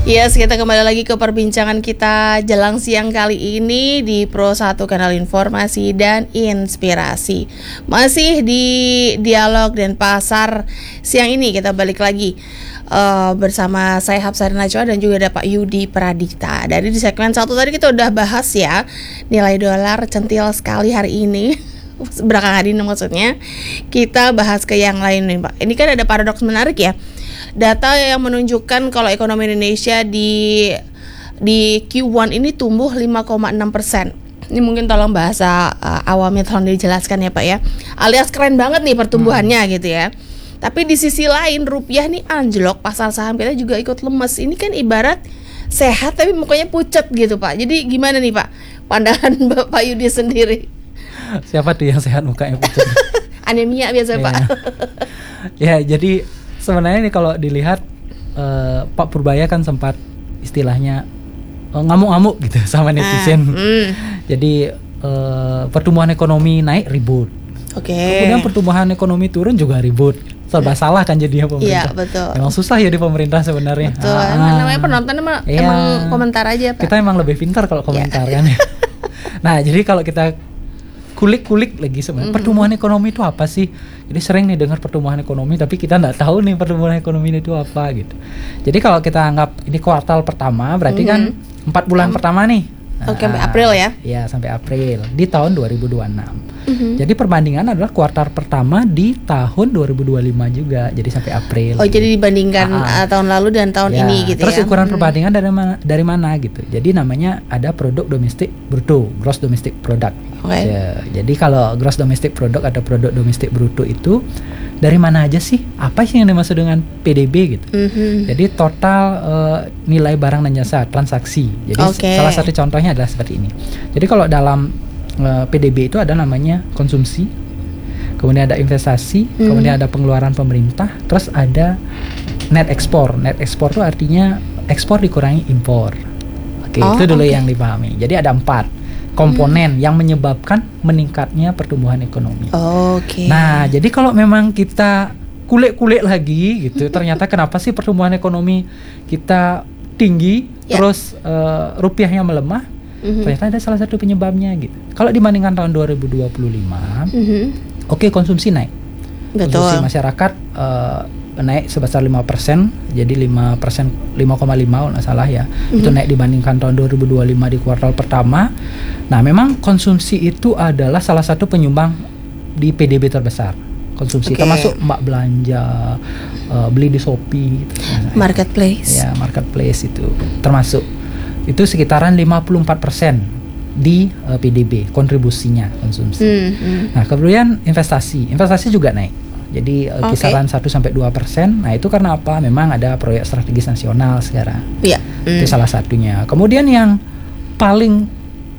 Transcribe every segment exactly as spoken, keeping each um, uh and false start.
Yes, kita kembali lagi ke perbincangan kita jelang siang kali ini di Pro satu Kanal Informasi dan Inspirasi. Masih di Dialog dan Pasar siang ini kita balik lagi uh, bersama saya Hapsari Najwa dan juga ada Pak Yudi Pradita. Dari di segmen satu tadi kita udah bahas ya, nilai dolar centil sekali hari ini. Belakangan ini maksudnya. Kita bahas ke yang lain nih Pak. Ini kan ada paradoks menarik ya. Data yang menunjukkan kalau ekonomi Indonesia di di Q satu ini tumbuh lima koma enam persen. Ini mungkin tolong bahasa uh, awamnya tolong dijelaskan ya Pak ya. Alias keren banget nih pertumbuhannya hmm. gitu ya. Tapi di sisi lain rupiah nih anjlok, pasar saham kita juga ikut lemes. Ini kan ibarat sehat tapi mukanya pucat gitu Pak. Jadi gimana nih Pak pandangan Bapak Yudi sendiri? Siapa tuh yang sehat mukanya pucat? Anemia biasa Pak. Ya jadi sebenarnya nih kalau dilihat uh, Pak Purbaya kan sempat istilahnya uh, ngamuk-ngamuk gitu sama netizen. Ah, mm. Jadi uh, pertumbuhan ekonomi naik ribut. Oke. Okay. Kemudian pertumbuhan ekonomi turun juga ribut. Serba mm. salah kan jadinya pemerintah. Iya betul. Memang susah ya di pemerintah sebenarnya. Betul. Ah, emang namanya penonton emang, iya, emang komentar aja Pak. Kita emang lebih pintar kalau komentar yeah. kan. Nah jadi kalau kita kulik-kulik lagi sebenarnya mm-hmm. pertumbuhan ekonomi itu apa sih? Jadi sering nih dengar pertumbuhan ekonomi tapi kita nggak tahu nih pertumbuhan ekonomi itu apa gitu. Jadi kalau kita anggap ini kuartal pertama berarti mm-hmm. kan empat bulan mm-hmm. pertama nih. Nah, Oke, sampai April ya? Iya sampai April di tahun dua ribu dua puluh enam. Mm-hmm. Jadi perbandingan adalah kuartal pertama di tahun dua ribu dua puluh lima juga. Jadi sampai April. Oh gitu. Jadi dibandingkan uh, tahun lalu dan tahun ya, ini gitu terus ya? Terus ukuran mm-hmm. perbandingan dari mana, dari mana gitu. Jadi namanya ada produk domestik bruto, gross domestic product. Okay. Ya, jadi kalau gross domestic product atau produk domestik bruto itu dari mana aja sih? Apa sih yang dimaksud dengan P D B gitu? Mm-hmm. Jadi total uh, nilai barang dan jasa transaksi. Jadi okay. salah satu contohnya adalah seperti ini. Jadi kalau dalam uh, P D B itu ada namanya konsumsi, kemudian ada investasi, mm-hmm. kemudian ada pengeluaran pemerintah, terus ada net ekspor. Net ekspor itu artinya ekspor dikurangi impor. Oke, okay, oh, itu dulu okay. yang dipahami. Jadi ada empat komponen hmm. yang menyebabkan meningkatnya pertumbuhan ekonomi. Oke. Okay. Nah, jadi kalau memang kita kulik-kulik lagi gitu, ternyata kenapa sih pertumbuhan ekonomi kita tinggi, yeah. terus uh, rupiahnya melemah? Mm-hmm. Ternyata ada salah satu penyebabnya gitu. Kalau dibandingkan tahun dua ribu dua puluh lima, mm-hmm. oke okay, konsumsi naik. Betul. Konsumsi masyarakat uh, naik sebesar lima persen, jadi lima persen, lima koma lima kalau nggak salah ya. Mm-hmm. Itu naik dibandingkan tahun dua ribu dua puluh lima di kuartal pertama. Nah, memang konsumsi itu adalah salah satu penyumbang di P D B terbesar. Konsumsi okay. termasuk mbak belanja, uh, beli di Shopee, marketplace. Ya, marketplace itu termasuk. Itu sekitaran lima puluh empat persen di uh, P D B kontribusinya konsumsi. Mm-hmm. Nah, kemudian investasi. Investasi juga naik. Jadi uh, okay. kisaran satu sampai dua persen. Nah, itu karena apa? Memang ada proyek strategis nasional sekarang. Iya. Yeah. Itu mm. salah satunya. Kemudian yang paling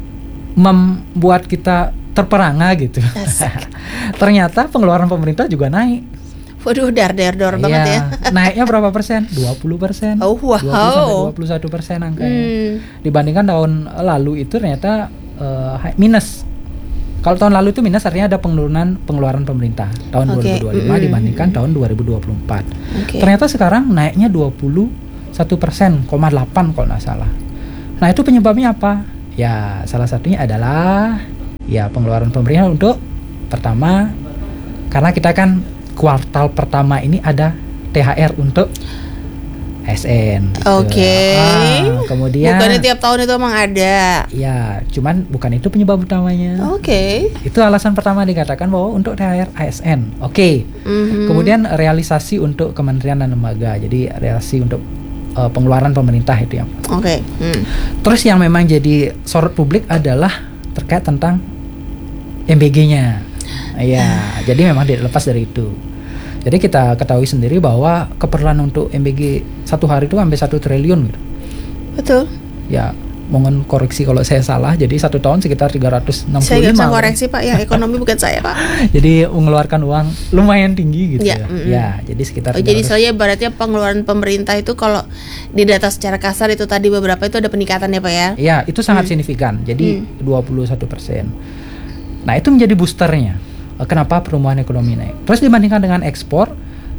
membuat kita terperangah gitu. Ternyata pengeluaran pemerintah juga naik. Waduh, dar dar dor banget ya. Naiknya berapa persen? dua puluh persen. Oh, wow. dua puluh sampai dua puluh satu persen angkanya. Hmm. Dibandingkan tahun lalu itu ternyata uh, minus. Kalau tahun lalu itu minus artinya ada penurunan pengeluaran pemerintah tahun okay. dua ribu dua puluh lima mm-hmm. dibandingkan tahun dua ribu dua puluh empat. Okay. Ternyata sekarang naiknya dua puluh satu persen, koma delapan kalau nggak salah. Nah, itu penyebabnya apa? Ya, salah satunya adalah ya pengeluaran pemerintah untuk pertama karena kita kan kuartal pertama ini ada T H R untuk A S N. Gitu. Oke. Okay. Ah, kemudian bukannya tiap tahun itu emang ada. Ya, cuman bukan itu penyebab utamanya. Oke. Okay. Itu alasan pertama dikatakan bahwa untuk T H R A S N. Oke. Okay. Mm-hmm. Kemudian realisasi untuk kementerian dan lembaga. Jadi realisasi untuk uh, pengeluaran pemerintah itu yang. Oke. Okay. Mm. Terus yang memang jadi sorot publik adalah terkait tentang M B G-nya. Ya, jadi memang tidak lepas dari itu. Jadi kita ketahui sendiri bahwa keperluan untuk M B G satu hari itu sampai satu triliun gitu. Betul. Ya, mohon koreksi kalau saya salah. Jadi satu tahun sekitar tiga ratus enam puluh lima. Saya nggak bisa koreksi Pak, ya ekonomi bukan saya Pak. Jadi mengeluarkan uang lumayan tinggi gitu ya. Ya, mm-hmm. ya jadi sekitar. Oh, jadi saya berarti pengeluaran pemerintah itu kalau di data secara kasar itu tadi beberapa itu ada peningkatan ya Pak ya? Ya, itu sangat mm. signifikan. Jadi mm. dua puluh satu persen. Nah, itu menjadi boosternya. Kenapa pertumbuhan ekonomi naik? Terus dibandingkan dengan ekspor,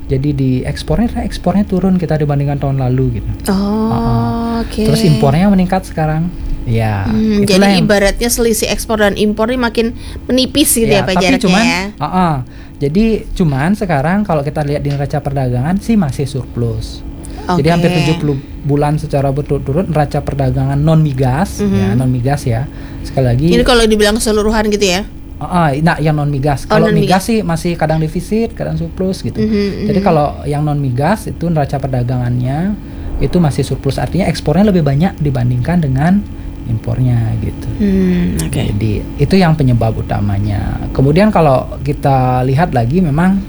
Jadi di ekspornya ekspornya turun kita dibandingkan tahun lalu gitu. Oh, uh-uh. oke. Okay. Terus impornya meningkat sekarang. Ya, hmm, jadi yang, ibaratnya selisih ekspor dan impor ini makin menipis gitu ya, ya Pak jaraknya cuman, ya. Uh-uh. Jadi cuman sekarang kalau kita lihat di neraca perdagangan sih masih surplus. Okay. Jadi hampir tujuh puluh bulan secara berturut-turut neraca perdagangan non migas, mm-hmm. ya non migas ya. Sekali lagi. Ini kalau dibilang keseluruhan gitu ya? Uh, uh, nah yang non migas. Oh, kalau migas sih masih kadang defisit, kadang surplus gitu. Mm-hmm, Jadi mm-hmm. kalau yang non migas itu neraca perdagangannya itu masih surplus, artinya ekspornya lebih banyak dibandingkan dengan impornya gitu. Hmm, okay. Jadi itu yang penyebab utamanya. Kemudian kalau kita lihat lagi memang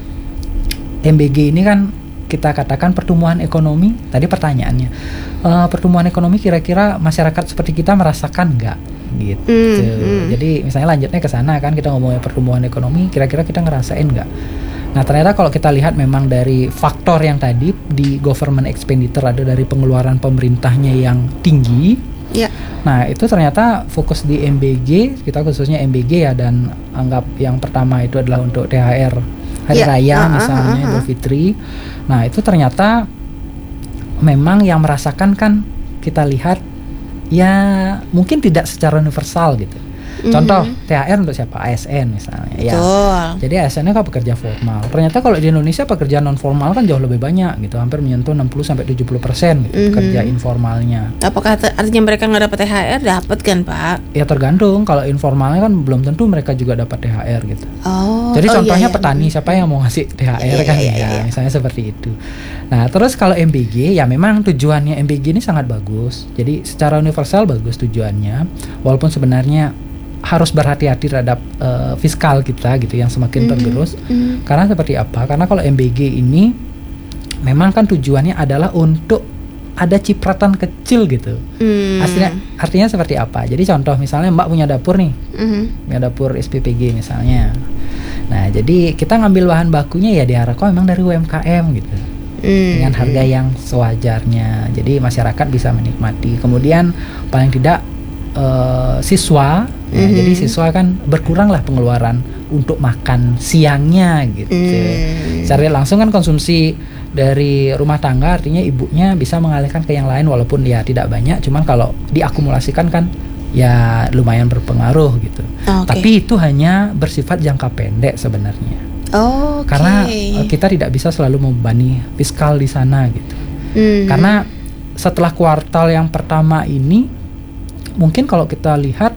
M B G ini kan kita katakan pertumbuhan ekonomi. Tadi pertanyaannya, uh, pertumbuhan ekonomi kira-kira masyarakat seperti kita merasakan nggak? Gitu. Hmm, hmm. Jadi misalnya lanjutnya ke sana kan kita ngomongin pertumbuhan ekonomi, kira-kira kita ngerasain nggak? Nah ternyata kalau kita lihat memang dari faktor yang tadi di government expenditure ada dari pengeluaran pemerintahnya yang tinggi. Ya. Nah itu ternyata fokus di M B G, kita khususnya M B G ya, dan anggap yang pertama itu adalah untuk T H R Hari ya. Raya uh, misalnya uh, uh, uh. Idul Fitri. Nah itu ternyata memang yang merasakan kan kita lihat ya mungkin tidak secara universal gitu. Mm-hmm. Contoh T H R untuk siapa? A S N misalnya. Ya. Jadi A S N-nya kan pekerja formal. Ternyata kalau di Indonesia pekerja non formal kan jauh lebih banyak gitu, hampir menyentuh enam puluh sampai tujuh puluh persen gitu, mm-hmm. pekerja informalnya. Apakah t- artinya mereka nggak dapat T H R? Dapat kan Pak? Ya tergantung. Kalau informalnya kan belum tentu mereka juga dapat T H R gitu. Oh. Jadi oh, contohnya iya, iya. petani, siapa yang mau ngasih T H R iya, kan iya, iya, ya, iya. misalnya seperti itu. Nah terus kalau M B G ya memang tujuannya M B G ini sangat bagus. Jadi secara universal bagus tujuannya, walaupun sebenarnya harus berhati-hati terhadap uh, fiskal kita gitu yang semakin mm-hmm. tergerus. Mm-hmm. Karena seperti apa? Karena kalau M B G ini memang kan tujuannya adalah untuk ada cipratan kecil gitu. Mm. Artinya, artinya seperti apa? Jadi contoh misalnya Mbak punya dapur nih, mm-hmm. punya dapur S P P G misalnya. Nah jadi kita ngambil bahan bakunya ya diharapkan memang dari U M K M gitu. Mm. Dengan harga yang sewajarnya. Jadi masyarakat bisa menikmati. Kemudian paling tidak Uh, siswa, mm-hmm. ya, jadi siswa kan berkurang lah pengeluaran untuk makan siangnya gitu. Mm. Secara langsung kan konsumsi dari rumah tangga artinya ibunya bisa mengalihkan ke yang lain walaupun ya tidak banyak, cuman kalau diakumulasikan kan ya lumayan berpengaruh gitu. Okay. Tapi itu hanya bersifat jangka pendek sebenarnya. Oh, okay. Karena uh, kita tidak bisa selalu membebani fiskal di sana gitu. Mm. Karena setelah kuartal yang pertama ini mungkin kalau kita lihat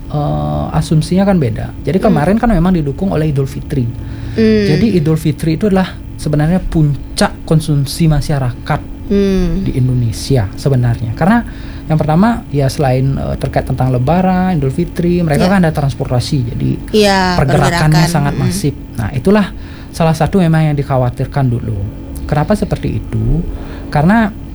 uh, asumsinya kan beda. Jadi kemarin hmm. kan memang didukung oleh Idul Fitri. Hmm. Jadi Idul Fitri itu adalah sebenarnya puncak konsumsi masyarakat hmm. di Indonesia sebenarnya. Karena yang pertama ya selain uh, terkait tentang Lebaran, Idul Fitri, mereka ya. kan ada transportasi. Jadi ya, pergerakannya pergerakan. sangat hmm. masif. Nah itulah salah satu memang yang dikhawatirkan dulu. Kenapa seperti itu? Karena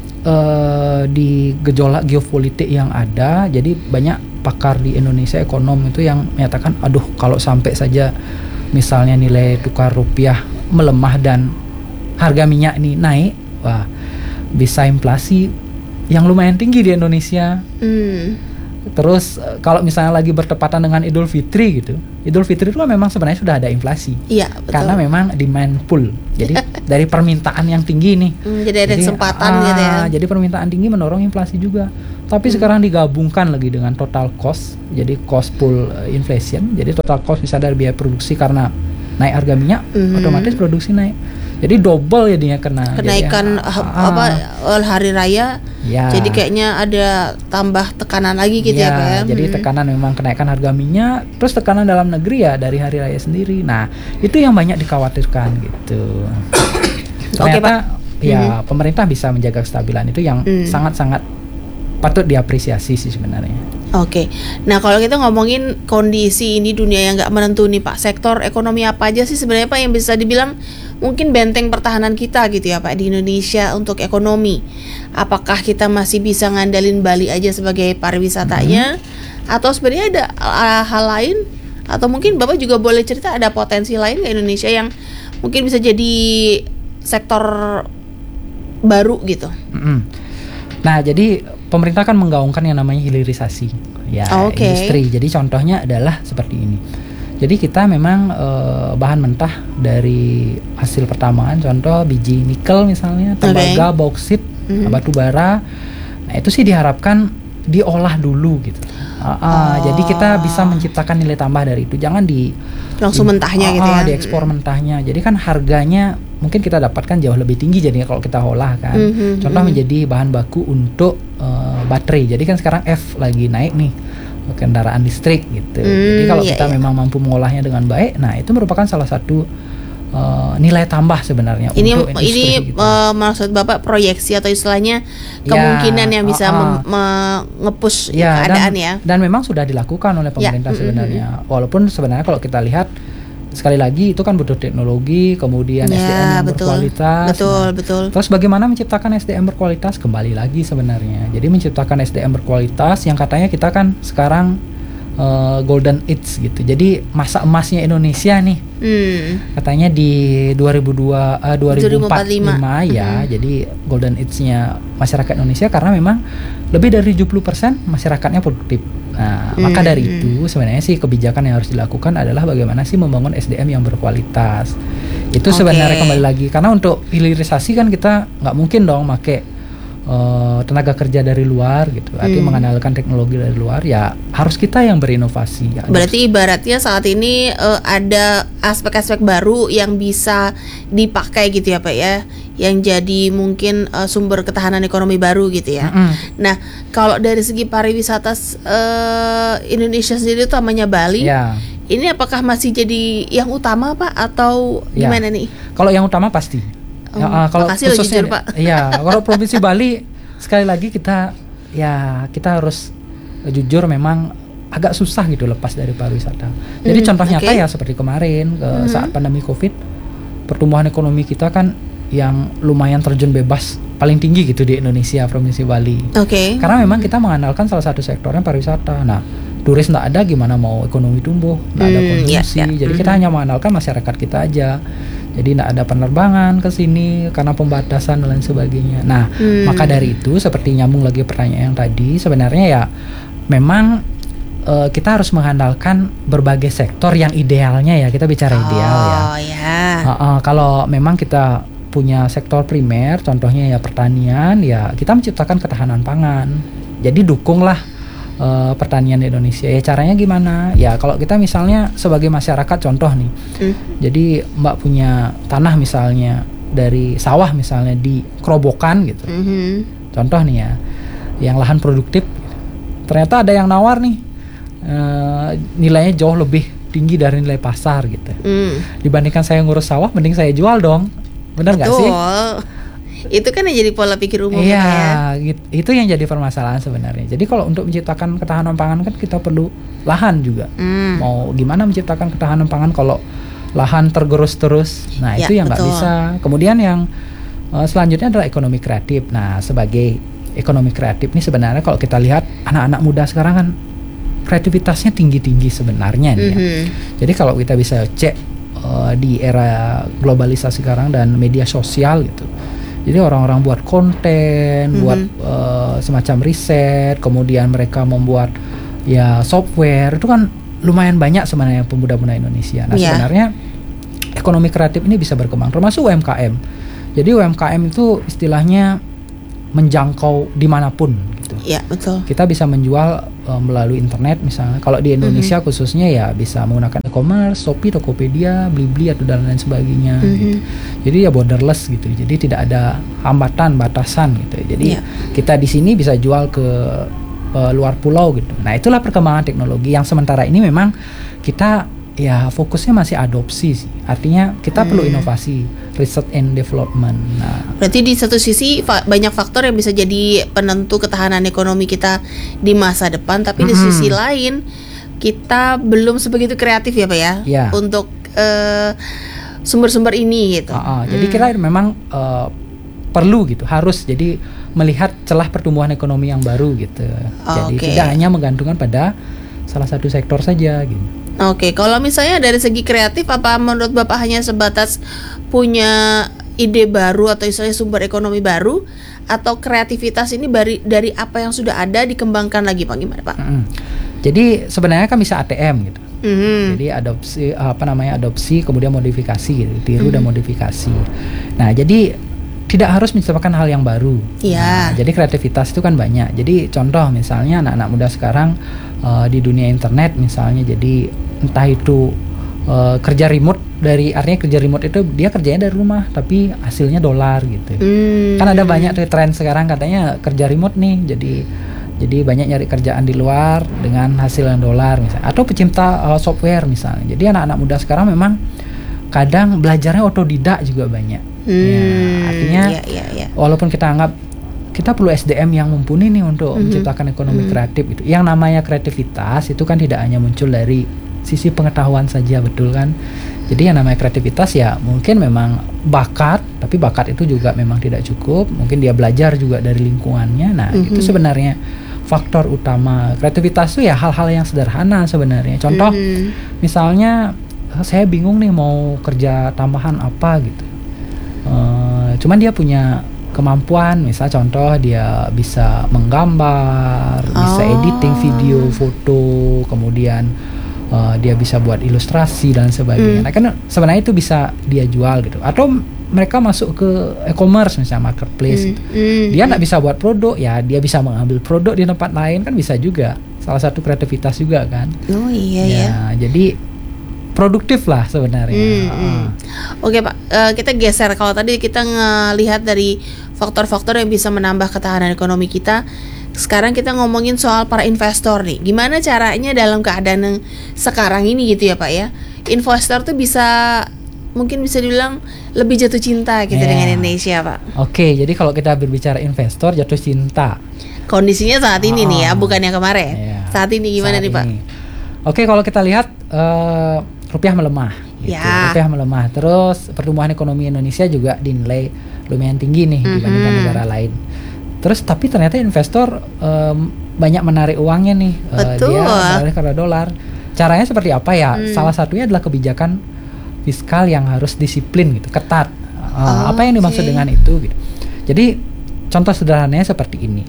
Uh, di gejolak geopolitik yang ada, jadi banyak pakar di Indonesia ekonom itu yang menyatakan, aduh kalau sampai saja misalnya nilai tukar rupiah melemah dan harga minyak ini naik, wah bisa inflasi yang lumayan tinggi di Indonesia. Mm. Terus kalau misalnya lagi bertepatan dengan Idul Fitri gitu, Idul Fitri itu memang sebenarnya sudah ada inflasi. Iya, betul. Karena memang demand pull. Jadi dari permintaan yang tinggi nih. Hmm, jadi ada kesempatan ah, gitu ya. Jadi permintaan tinggi mendorong inflasi juga. Tapi hmm. sekarang digabungkan lagi dengan total cost. Jadi cost pull inflation. Jadi total cost bisa dari biaya produksi karena naik harga minyak, hmm. otomatis produksi naik. Jadi double ya dia kena. Kenaikan jadi, ah, apa hari raya. Ya. Jadi kayaknya ada tambah tekanan lagi gitu ya, ya Pak ya. Jadi hmm. tekanan memang kenaikan harga minyak, terus tekanan dalam negeri ya dari hari raya sendiri. Nah, itu yang banyak dikhawatirkan gitu. Ternyata okay, Pak. ya hmm. pemerintah bisa menjaga kestabilan itu yang hmm. sangat-sangat patut diapresiasi sih sebenarnya. Oke, okay. Nah kalau kita ngomongin kondisi ini dunia yang nggak menentu nih Pak, sektor ekonomi apa aja sih sebenarnya Pak yang bisa dibilang mungkin benteng pertahanan kita gitu ya Pak di Indonesia untuk ekonomi? Apakah kita masih bisa ngandalin Bali aja sebagai pariwisatanya, hmm. atau sebenarnya ada uh, hal lain? Atau mungkin Bapak juga boleh cerita ada potensi lain ke Indonesia yang mungkin bisa jadi sektor baru gitu? Mm-hmm. Nah jadi pemerintah kan menggaungkan yang namanya hilirisasi ya okay. industri. Jadi contohnya adalah seperti ini. Jadi kita memang uh, bahan mentah dari hasil pertambangan, contoh biji nikel misalnya, tembaga, okay. bauksit, mm-hmm. batu bara. Nah itu sih diharapkan diolah dulu gitu. Uh, uh, oh. Jadi kita bisa menciptakan nilai tambah dari itu. Jangan di langsung di, mentahnya uh, gitu ya. Diekspor mm-hmm. mentahnya. Jadi kan harganya mungkin kita dapatkan jauh lebih tinggi jadinya kalau kita olah kan. Mm-hmm. Contoh menjadi bahan baku untuk uh, baterai. Jadi kan sekarang F lagi naik nih, kendaraan listrik gitu. Mm, Jadi kalau iya, kita iya. memang mampu mengolahnya dengan baik, nah itu merupakan salah satu uh, nilai tambah sebenarnya ini, untuk industri. Ini gitu. uh, maksud Bapak proyeksi atau istilahnya kemungkinan ya, yang bisa uh, uh, mem- me- nge-push ya, keadaan dan, ya. Dan memang sudah dilakukan oleh pemerintah ya. sebenarnya. Mm-hmm. Walaupun sebenarnya kalau kita lihat sekali lagi itu kan butuh teknologi, kemudian ya, S D M yang betul, berkualitas. Betul, nah, betul. Terus bagaimana menciptakan S D M berkualitas? Kembali lagi sebenarnya. Jadi menciptakan S D M berkualitas yang katanya kita kan sekarang uh, golden age gitu. Jadi masa emasnya Indonesia nih. Hmm. Katanya di dua ribu dua, uh, dua ribu empat puluh lima ya. Hmm. Jadi golden age-nya masyarakat Indonesia karena memang lebih dari tujuh puluh persen masyarakatnya produktif. Nah, hmm. maka dari itu sebenarnya sih kebijakan yang harus dilakukan adalah bagaimana sih membangun S D M yang berkualitas. Itu okay. sebenarnya kembali lagi karena untuk hilirisasi kan kita nggak mungkin dong make uh, tenaga kerja dari luar gitu. Artinya hmm. mengandalkan teknologi dari luar, ya harus kita yang berinovasi. Ya. Berarti ibaratnya saat ini uh, ada aspek-aspek baru yang bisa dipakai gitu ya Pak ya, yang jadi mungkin uh, sumber ketahanan ekonomi baru gitu ya. Mm-hmm. Nah, kalau dari segi pariwisata uh, Indonesia sendiri itu namanya Bali, yeah. ini apakah masih jadi yang utama Pak atau yeah. gimana nih? Kalau yang utama pasti. Oh, ya, uh, kalau makasih khususnya, loh jujur Pak. Iya, kalau Provinsi Bali sekali lagi kita ya kita harus jujur memang agak susah gitu lepas dari pariwisata. Jadi mm, contoh nyata okay. ya seperti kemarin ke mm-hmm. saat pandemi Covid, pertumbuhan ekonomi kita kan yang lumayan terjun bebas paling tinggi gitu di Indonesia, Provinsi Bali. Oke. Okay. Karena memang kita mengandalkan salah satu sektornya pariwisata. Nah, turis nggak ada gimana mau ekonomi tumbuh, nggak hmm, ada konsumsi. Yeah, yeah. Jadi mm-hmm. kita hanya mengandalkan masyarakat kita aja. Jadi nggak ada penerbangan ke sini karena pembatasan dan lain sebagainya. Nah, hmm. maka dari itu seperti nyambung lagi pertanyaan yang tadi, sebenarnya ya memang uh, kita harus mengandalkan berbagai sektor yang idealnya ya, kita bicara oh, ideal ya. Oh ya. Uh, uh, kalau memang kita punya sektor primer, contohnya ya pertanian, ya kita menciptakan ketahanan pangan. Jadi dukunglah uh, pertanian di Indonesia. Ya caranya gimana? Ya kalau kita misalnya sebagai masyarakat, contoh nih, hmm. jadi Mbak punya tanah misalnya dari sawah misalnya di Kerobokan gitu. Hmm. Contoh nih ya, yang lahan produktif, ternyata ada yang nawar nih, uh, nilainya jauh lebih tinggi dari nilai pasar gitu. Hmm. Dibandingkan saya ngurus sawah, mending saya jual dong. Benar nggak sih? Itu kan yang jadi pola pikir umum. Iya, ya. Gitu, itu yang jadi permasalahan sebenarnya. Jadi kalau untuk menciptakan ketahanan pangan kan kita perlu lahan juga. Mm. Mau gimana menciptakan ketahanan pangan kalau lahan tergerus terus? Nah ya, itu yang nggak bisa. Kemudian yang uh, selanjutnya adalah ekonomi kreatif. Nah sebagai ekonomi kreatif ini sebenarnya kalau kita lihat anak-anak muda sekarang kan kreativitasnya tinggi-tinggi sebenarnya nih. Mm-hmm. Ya. Jadi kalau kita bisa cek Uh, di era globalisasi sekarang dan media sosial gitu. Jadi orang-orang buat konten, mm-hmm. buat uh, semacam riset, kemudian mereka membuat ya software, itu kan lumayan banyak sebenarnya pemuda-pemuda Indonesia. Nah, yeah. sebenarnya ekonomi kreatif ini bisa berkembang termasuk U M K M. Jadi U M K M itu istilahnya menjangkau dimanapun gitu. Iya, betul. Kita bisa menjual uh, melalui internet misalnya. Kalau di Indonesia mm-hmm. khususnya ya bisa menggunakan e-commerce, Shopee, Tokopedia, Blibli atau dan lain sebagainya mm-hmm. gitu. Jadi ya borderless gitu. Jadi tidak ada hambatan, batasan gitu. Jadi yeah. kita di sini bisa jual ke uh, luar pulau gitu. Nah, itulah perkembangan teknologi yang sementara ini memang kita ya fokusnya masih adopsi sih. Artinya kita hmm. perlu inovasi, research and development. Nah, berarti di satu sisi fa- banyak faktor yang bisa jadi penentu ketahanan ekonomi kita di masa depan, tapi mm-hmm. di sisi lain kita belum sebegitu kreatif ya Pak ya, ya. Untuk uh, sumber-sumber ini gitu. Uh-uh. Jadi hmm. kita memang uh, perlu gitu, harus jadi melihat celah pertumbuhan ekonomi yang baru gitu. Oh, jadi okay. tidak hanya menggantungkan pada salah satu sektor saja gitu. Oke, okay, kalau misalnya dari segi kreatif, apa menurut Bapak hanya sebatas punya ide baru atau misalnya sumber ekonomi baru, atau kreativitas ini dari, dari apa yang sudah ada dikembangkan lagi Pak, gimana Pak? Mm-hmm. Jadi sebenarnya kan bisa A T M gitu. Mm-hmm. Jadi adopsi apa namanya adopsi kemudian modifikasi gitu, tiru mm-hmm. dan modifikasi. Nah, jadi tidak harus menciptakan hal yang baru. Yeah. Nah, jadi kreativitas itu kan banyak. Jadi contoh misalnya anak-anak muda sekarang uh, di dunia internet misalnya, jadi entah itu uh, kerja remote dari artinya kerja remote itu dia kerjanya dari rumah tapi hasilnya dolar gitu. Mm. Kan ada banyak tuh tren sekarang katanya kerja remote nih, jadi jadi banyak nyari kerjaan di luar dengan hasil yang dolar misalnya. Atau pecinta uh, software misalnya. Jadi anak-anak muda sekarang memang kadang belajarnya otodidak juga banyak. Hmm, ya, artinya ya, ya, ya. walaupun kita anggap kita perlu S D M yang mumpuni nih untuk mm-hmm. menciptakan ekonomi mm-hmm. kreatif itu. Yang namanya kreativitas itu kan tidak hanya muncul dari sisi pengetahuan saja, betul kan? Jadi yang namanya kreativitas ya mungkin memang bakat, tapi bakat itu juga memang tidak cukup. Mungkin dia belajar juga dari lingkungannya. Nah, mm-hmm. itu sebenarnya faktor utama. Kreativitas itu ya hal-hal yang sederhana sebenarnya. Contoh mm-hmm. misalnya saya bingung nih mau kerja tambahan apa gitu. Uh, cuman dia punya kemampuan, misal contoh dia bisa menggambar, oh. bisa editing video, foto, kemudian uh, dia bisa buat ilustrasi dan sebagainya. Hmm. Nah kan sebenarnya itu bisa dia jual gitu. Atau mereka masuk ke e-commerce misalnya marketplace. Hmm. Gitu. Hmm. Dia nggak bisa buat produk, ya dia bisa mengambil produk di tempat lain kan bisa juga. Salah satu kreativitas juga kan. Oh iya ya. Ya jadi produktif lah sebenarnya. Hmm, uh. hmm. Oke Pak, uh, kita geser. Kalau tadi kita ngelihat dari faktor-faktor yang bisa menambah ketahanan ekonomi kita, sekarang kita ngomongin soal para investor nih. Gimana caranya dalam keadaan yang sekarang ini gitu ya Pak ya, investor tuh bisa mungkin bisa dibilang lebih jatuh cinta gitu yeah. dengan Indonesia Pak. Oke, jadi kalau kita berbicara investor jatuh cinta, kondisinya saat ini oh. nih ya, bukan yang kemarin. Yeah. Saat ini gimana saat nih Pak? Ini. Oke, kalau kita lihat uh, rupiah melemah, gitu. Ya. Rupiah melemah. Terus pertumbuhan ekonomi Indonesia juga dinilai lumayan tinggi nih mm-hmm. dibandingkan negara lain. Terus tapi ternyata investor um, banyak menarik uangnya nih. Betul. Uh, dia menarik karena dolar. Caranya seperti apa ya? Mm. Salah satunya adalah kebijakan fiskal yang harus disiplin gitu, ketat. Uh, oh, apa yang dimaksud okay. dengan itu? Gitu. Jadi contoh sederhananya seperti ini.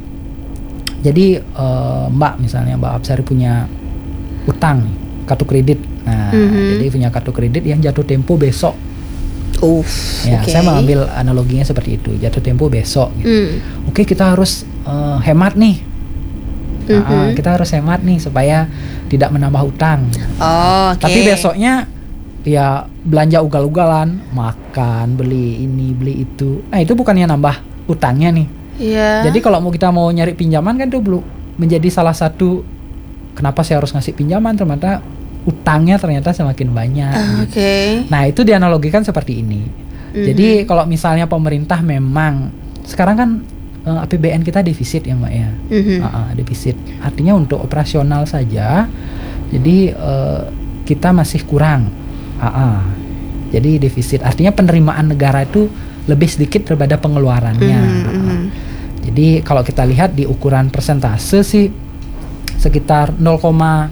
Jadi uh, Mbak misalnya Mbak Absari punya utang nih, kartu kredit. Nah, mm-hmm. jadi punya kartu kredit yang jatuh tempo besok. Uff. Ya, okay. saya mengambil analoginya seperti itu, jatuh tempo besok. Gitu. Mm. Oke, kita harus uh, hemat nih. Mm-hmm. Nah, kita harus hemat nih supaya tidak menambah utang. Oh, okay. Tapi besoknya ya belanja ugal-ugalan, makan, beli ini, beli itu. Nah, itu bukannya nambah utangnya nih. Iya. Yeah. Jadi kalau mau kita mau nyari pinjaman kan itu belum menjadi salah satu kenapa saya harus ngasih pinjaman, ternyata utangnya ternyata semakin banyak. Uh, gitu. Oke. Okay. Nah itu dianalogikan seperti ini. Mm-hmm. Jadi kalau misalnya pemerintah memang sekarang kan uh, A P B N kita defisit ya Mbak ya, mm-hmm. uh, uh, defisit. Artinya untuk operasional saja, jadi uh, kita masih kurang. Uh, uh. Jadi defisit. Artinya penerimaan negara itu lebih sedikit daripada pengeluarannya. Mm-hmm. Uh, uh. Jadi kalau kita lihat di ukuran persentase sih sekitar nol koma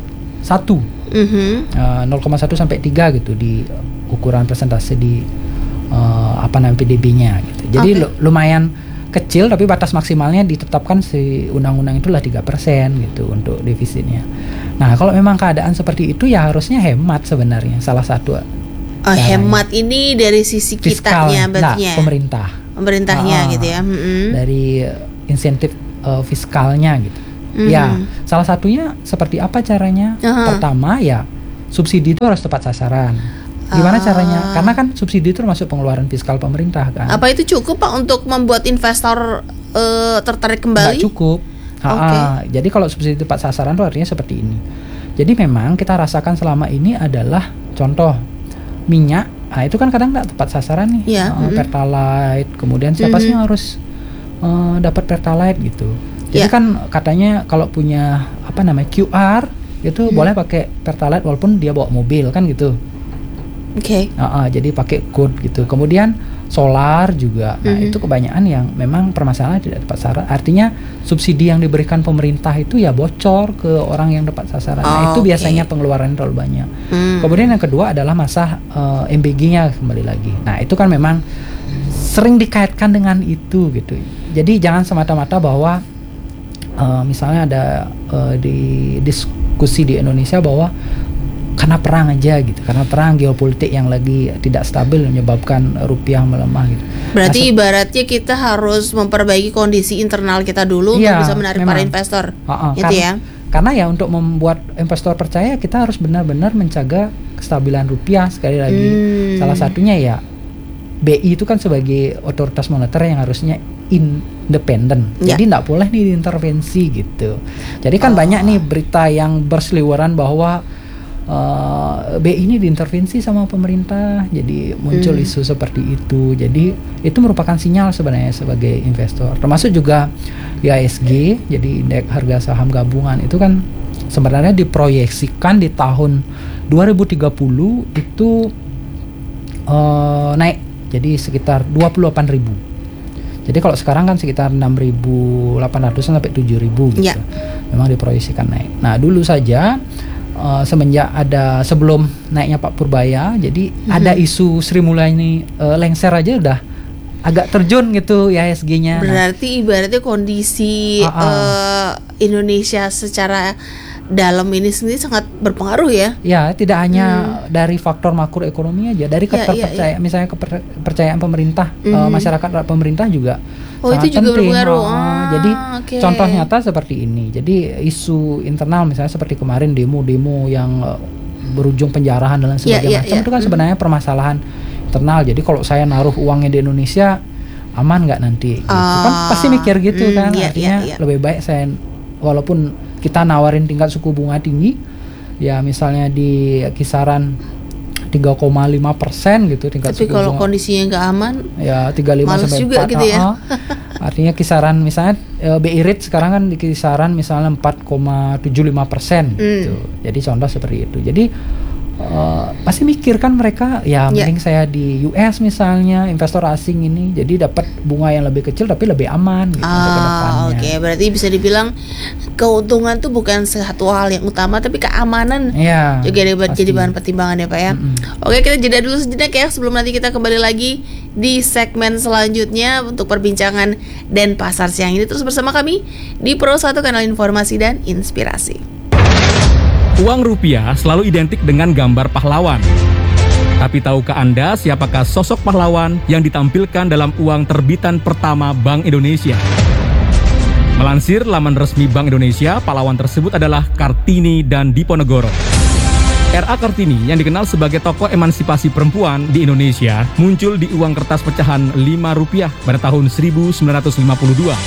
satu. Mm-hmm. uh, nol koma satu sampai tiga gitu di ukuran persentase di uh, apa namanya P D B-nya gitu. Jadi okay. l- lumayan kecil tapi batas maksimalnya ditetapkan si undang-undang itulah tiga persen gitu untuk defisitnya. Nah, kalau memang keadaan seperti itu ya harusnya hemat sebenarnya salah satu. Oh, hemat ini dari sisi fiskal, kitanya berarti ya. Pemerintah. Pemerintahnya uh, gitu ya. Mm-hmm. Dari insentif uh, fiskalnya gitu. Mm-hmm. Ya, salah satunya seperti apa caranya? Uh-huh. Pertama ya subsidi itu harus tepat sasaran. Gimana uh. caranya? Karena kan subsidi itu termasuk pengeluaran fiskal pemerintah kan. Apa itu cukup Pak untuk membuat investor uh, tertarik kembali? Nggak cukup. Okay. Jadi kalau subsidi tepat sasaran itu artinya seperti ini. Jadi memang kita rasakan selama ini adalah contoh minyak. Nah itu kan kadang nggak tepat sasaran nih. Yeah. Uh, mm-hmm. Pertalite. Kemudian siapa mm-hmm. sih yang harus uh, dapat Pertalite gitu? Jadi yeah. kan katanya kalau punya apa namanya Q R itu hmm. boleh pakai Pertalite walaupun dia bawa mobil kan gitu. Oke. Okay. Uh, uh, jadi pakai code gitu. Kemudian solar juga. Nah mm-hmm. itu kebanyakan yang memang permasalahan tidak tepat sasaran. Artinya subsidi yang diberikan pemerintah itu ya bocor ke orang yang tepat sasaran. Oh, nah itu okay. biasanya pengeluaran terlalu banyak. Mm. Kemudian yang kedua adalah masa uh, M B G-nya kembali lagi. Nah itu kan memang sering dikaitkan dengan itu gitu. Jadi jangan semata-mata bahwa Uh, misalnya ada uh, di diskusi di Indonesia bahwa karena perang aja gitu, karena perang geopolitik yang lagi tidak stabil menyebabkan rupiah melemah gitu. Berarti nah, ibaratnya kita harus memperbaiki kondisi internal kita dulu iya, untuk bisa menarik memang. para investor, uh-uh, gitu karena, ya? Karena ya untuk membuat investor percaya kita harus benar-benar menjaga kestabilan rupiah sekali lagi. Hmm. Salah satunya ya B I itu kan sebagai otoritas moneter yang harusnya independen, ya. Jadi nggak boleh nih diintervensi gitu. Jadi kan oh. banyak nih berita yang berseliweran bahwa uh, B I ini diintervensi sama pemerintah, jadi muncul hmm. isu seperti itu. Jadi itu merupakan sinyal sebenarnya sebagai investor. Termasuk juga I H S G, jadi indeks harga saham gabungan itu kan sebenarnya diproyeksikan di tahun dua ribu tiga puluh itu uh, naik jadi sekitar dua puluh delapan ribu. Jadi kalau sekarang kan sekitar enam ribu delapan ratus sampai tujuh ribu gitu. Ya. Memang diproyeksikan naik. Nah, dulu saja uh, semenjak ada sebelum naiknya Pak Purbaya, jadi mm-hmm. ada isu Sri Mulyani uh, lengser aja udah agak terjun gitu I H S G-nya. Berarti nah, ibaratnya kondisi uh, uh, Indonesia secara dalam ini sendiri sangat berpengaruh ya. Ya, tidak hanya hmm. dari faktor makroekonomi aja, dari kepercayaan ya, ya, ya. misalnya kepercayaan pemerintah, hmm. uh, masyarakat pemerintah juga oh, sangat itu juga penting. berpengaruh. Uh, ah, jadi okay. contoh nyata seperti ini. Jadi isu internal misalnya seperti kemarin demo-demo yang uh, berujung penjarahan dan sebagainya ya, ya, macam ya. Itu kan sebenarnya hmm. permasalahan internal. Jadi kalau saya naruh uangnya di Indonesia aman nggak nanti? Gitu. Uh, kan pasti mikir gitu mm, kan. ya, Artinya ya, ya. lebih baik saya walaupun kita nawarin tingkat suku bunga tinggi ya misalnya di kisaran tiga koma lima persen gitu tingkat tapi suku kalau bunga. Kondisinya nggak aman ya tiga puluh lima sampai juga empat gitu ya. uh, artinya kisaran misalnya B I rate sekarang kan di kisaran misalnya empat koma tujuh lima persen gitu. Jadi contoh seperti itu. Jadi Uh, pasti mikir kan mereka ya mending yeah. saya di U S misalnya investor asing ini jadi dapat bunga yang lebih kecil tapi lebih aman gitu untuk kedepannya. Oke, okay. Berarti bisa dibilang keuntungan tuh bukan satu hal yang utama tapi keamanan yeah, juga dapat jadi bahan pertimbangan ya Pak ya. Mm-hmm. Oke, kita jeda dulu sejenak ya sebelum nanti kita kembali lagi di segmen selanjutnya untuk perbincangan Denpasar siang ini. Terus bersama kami di Pro satu Kanal Informasi dan Inspirasi. Uang rupiah selalu identik dengan gambar pahlawan. Tapi tahukah Anda siapakah sosok pahlawan yang ditampilkan dalam uang terbitan pertama Bank Indonesia? Melansir laman resmi Bank Indonesia, pahlawan tersebut adalah Kartini dan Diponegoro. R A Kartini yang dikenal sebagai tokoh emansipasi perempuan di Indonesia muncul di uang kertas pecahan lima rupiah pada tahun seribu sembilan ratus lima puluh dua.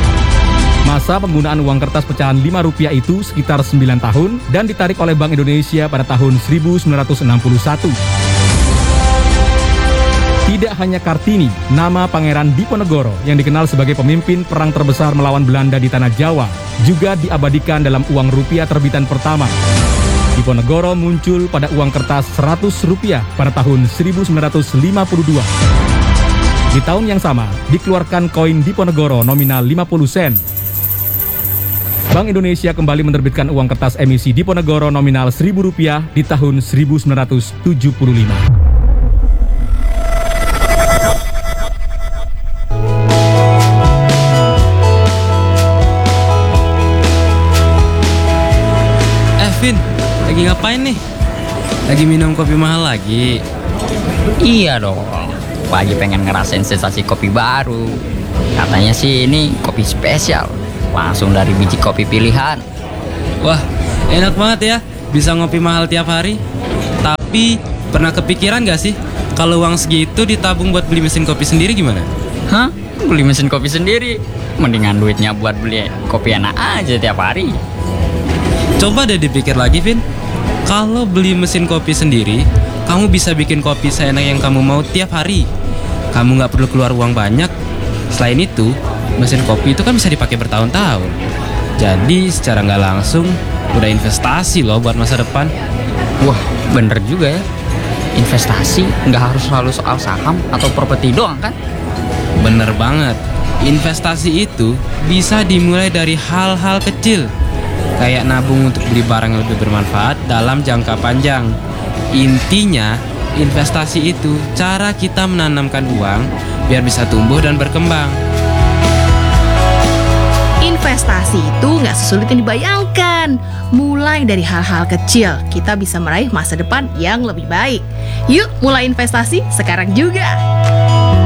Masa penggunaan uang kertas pecahan lima rupiah itu sekitar sembilan tahun dan ditarik oleh Bank Indonesia pada tahun seribu sembilan ratus enam puluh satu. Tidak hanya Kartini, nama Pangeran Diponegoro yang dikenal sebagai pemimpin perang terbesar melawan Belanda di Tanah Jawa juga diabadikan dalam uang rupiah terbitan pertama. Diponegoro muncul pada uang kertas seratus rupiah pada tahun seribu sembilan ratus lima puluh dua. Di tahun yang sama, dikeluarkan koin Diponegoro nominal lima puluh sen. Bank Indonesia kembali menerbitkan uang kertas emisi Diponegoro nominal seribu rupiah di tahun seribu sembilan ratus tujuh puluh lima. Eh Vin, lagi ngapain nih? Lagi minum kopi mahal lagi? Iya dong, lagi pengen ngerasain sensasi kopi baru. Katanya sih ini kopi spesial, langsung dari biji kopi pilihan. Wah, enak banget ya, bisa ngopi mahal tiap hari. Tapi pernah kepikiran gak sih kalau uang segitu ditabung buat beli mesin kopi sendiri gimana? Hah? Beli mesin kopi sendiri? Mendingan duitnya buat beli kopi enak aja tiap hari. Coba deh dipikir lagi, Vin. Kalau beli mesin kopi sendiri, kamu bisa bikin kopi seenak yang kamu mau tiap hari. Kamu gak perlu keluar uang banyak. Selain itu, mesin kopi itu kan bisa dipakai bertahun-tahun. Jadi secara nggak langsung udah investasi loh buat masa depan. Wah, bener juga ya. Investasi nggak harus selalu soal saham atau properti doang kan? Bener banget. Investasi itu bisa dimulai dari hal-hal kecil, kayak nabung untuk beli barang yang lebih bermanfaat dalam jangka panjang. Intinya, investasi itu cara kita menanamkan uang biar bisa tumbuh dan berkembang. Investasi itu nggak sesulit yang dibayangkan. Mulai dari hal-hal kecil, kita bisa meraih masa depan yang lebih baik. Yuk mulai investasi sekarang juga.